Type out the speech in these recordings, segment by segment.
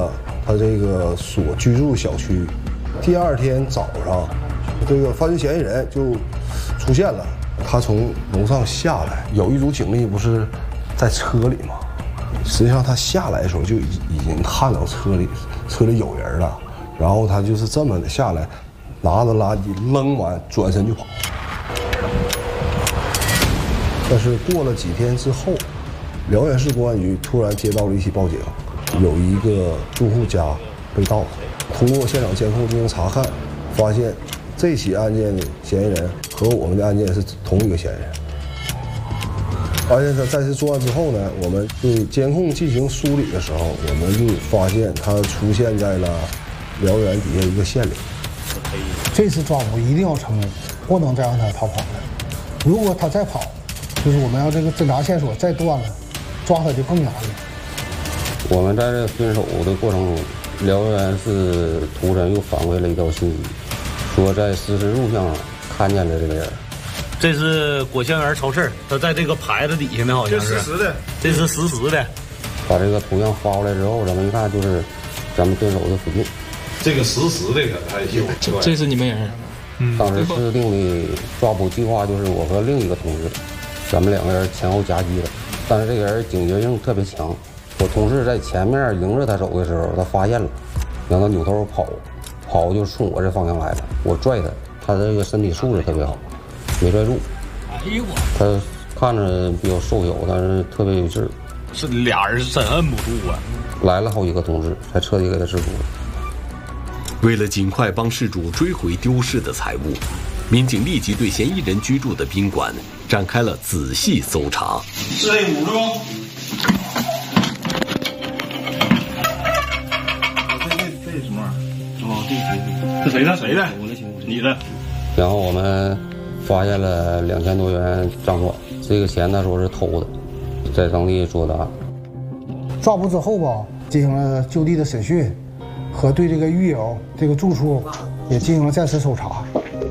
了他这个所居住小区。第二天早上，这个犯罪嫌疑人就出现了，他从楼上下来，有一组警力不是在车里吗？实际上他下来的时候就已经看到车里有人了，然后他就是这么的下来，拿着垃圾扔完，转身就跑。但是过了几天之后，辽源市公安局突然接到了一起报警，有一个住户家被盗。通过现场监控进行查看，发现这起案件的嫌疑人和我们的案件是同一个嫌疑人。而且在再次作案之后呢，我们对监控进行梳理的时候，我们就发现他出现在了辽源底下一个县里。 这次抓捕一定要成功，不能再让他逃跑了。如果他再跑，就是我们要这个侦查线索再断了，抓他就更难了。 我们在这蹲守的过程中，辽源市突然又反馈了一条信息，说在实时录像上看见了这个人。 这是果香园超市，他在这个牌子底下呢，好像是。这是实时的。 把这个图像发过来之后，咱们一看就是咱们蹲守的附近。 这个实时这个还有。 这是你们人。 当时制定的抓捕计划就是我和另一个同事，咱们两个人前后夹击了，但是这个人警觉性特别强。我同事在前面迎着他走的时候，他发现了，让他扭头跑就冲我这方向来了。我拽他，他这个身体素质特别好，没拽住。 哎呦我！ 他看着比较瘦小，但是特别有劲儿。 是俩人深摁不住啊！ 来了好几个同志，才彻底给他制服了。 为了尽快帮事主追回丢失的财物，民警立即对嫌疑人居住的宾馆展开了仔细搜查。 是这屋是吗？这是什么玩意儿？哦，这是谁的？谁的？我的，你的。 然后我们发现了2000多元赃款，这个钱他说是偷的，在当地做的案。 抓捕之后吧，进行了就地的审讯，和对这个狱友这个住处也进行了再次搜查。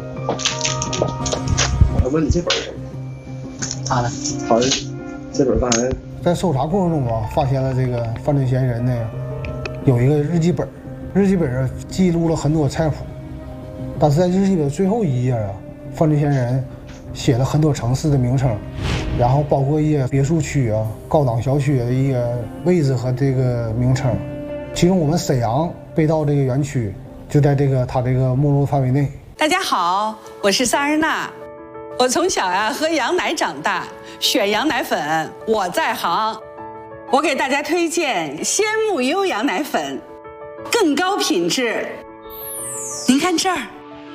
我问你这本是什么？ 他的， 好像这本刚才在搜查过程中吧，发现了这个犯罪嫌疑人呢有一个日记本，日记本上记录了很多菜谱，但是在日记本最后一页啊，犯罪嫌疑人写了很多城市的名称，然后包括一些别墅区啊、高档小区的一个位置和这个名称。其中我们沈阳被盗这个园区就在他这个没入范围内。 大家好，我是萨日娜。我从小喝羊奶长大，选羊奶粉我在行。我给大家推荐鲜木优羊奶粉，更高品质。您看这儿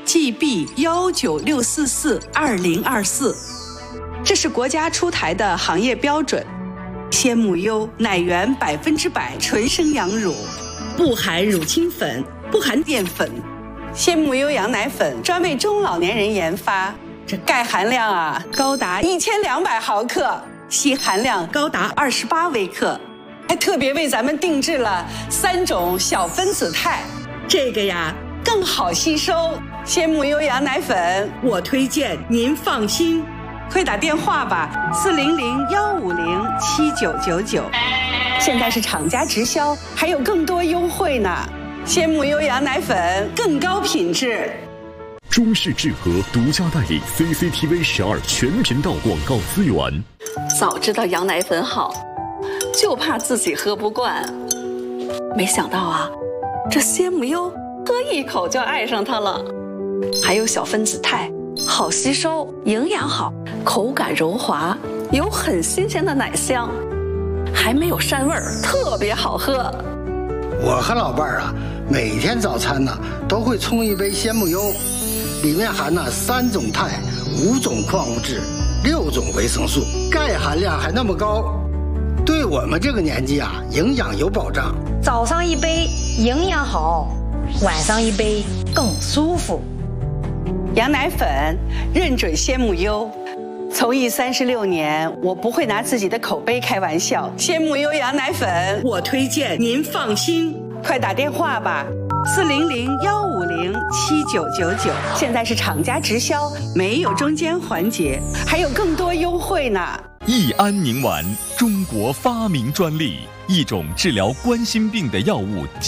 ，GB196442024，这是国家出台的行业标准。鲜木优奶源100%纯生羊乳，不含乳清粉，不含淀粉。鲜木优羊奶粉专为中老年人研发，这钙含量高达1200毫克，硒含量高达28微克，还特别为咱们定制了3种小分子肽，这个更好吸收。鲜木优羊奶粉我推荐，您放心。快打电话吧，400-150-7999，现在是厂家直销，还有更多优惠呢。鲜木优羊奶粉更高品质。 中式制和独家代理 CCTV 12全频道广告资源。 早知道羊奶粉好，就怕自己喝不惯。没想到这鲜木优喝一口就爱上它了，还有小分子肽，好吸收，营养好，口感柔滑，有很新鲜的奶香，还没有膻味儿，特别好喝。 我和老伴儿每天早餐都会冲一杯鲜木优，里面含3种肽、5种矿物质、6种维生素，钙含量还那么高，对我们这个年纪营养有保障。 早上一杯营养好，晚上一杯更舒服。 羊奶粉认准鲜木优，从艺36年，我不会拿自己的口碑开玩笑。鲜木优羊奶粉我推荐，您放心。快打电话吧，400-150-7999，现在是厂家直销，没有中间环节，还有更多优惠呢。 益安宁丸，中国发明专利，一种治疗冠心病的药物。